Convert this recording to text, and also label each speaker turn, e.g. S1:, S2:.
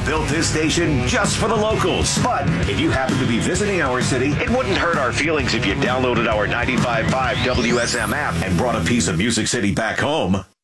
S1: built this station just for the locals. But if you happen to be visiting our city, it wouldn't hurt our feelings if you downloaded our 95.5 WSM app and brought a piece of Music City back home.